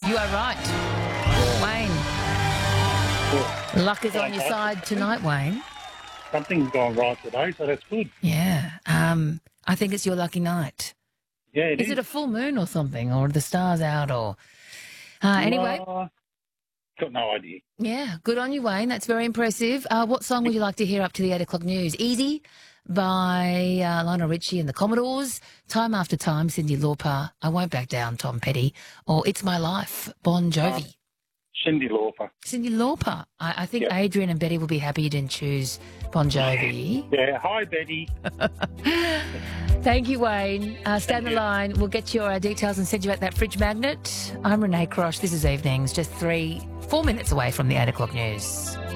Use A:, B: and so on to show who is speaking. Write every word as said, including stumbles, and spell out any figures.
A: You are right. Wayne,
B: Well,
A: luck is on your side tonight, Wayne.
B: something's gone right today, so that's good.
A: Yeah. Um, I think it's your lucky night.
B: Yeah, it
A: Is
B: is.
A: it a full moon or something, or are the stars out, or... Uh, anyway,
B: Uh, got no idea.
A: yeah, good on you, Wayne. That's very impressive. Uh, what song would you like to hear up to the eight o'clock news? Easy by uh, Lionel Richie and the Commodores, Time After Time, Cyndi Lauper, I Won't Back Down, Tom Petty, or It's My Life, Bon Jovi.
B: Uh, Cyndi Lauper.
A: Cyndi Lauper. I, I think
B: Yep.
A: Adrian and Betty will be happy you didn't choose Bon Jovi.
B: Yeah, hi, Betty.
A: Thank you, Wayne. Uh, stay on the
B: you.
A: line. We'll get your uh, details and send you out that fridge magnet. I'm Renee Crosh. This is Evenings, just three, four minutes away from the eight o'clock news.